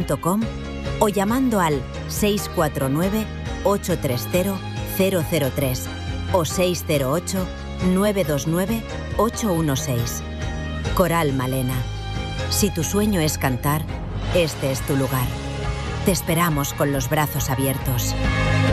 coralmalena.com o llamando al 649-830-003 o 608-929-816. Coral Malena. Si tu sueño es cantar, este es tu lugar. Te esperamos con los brazos abiertos.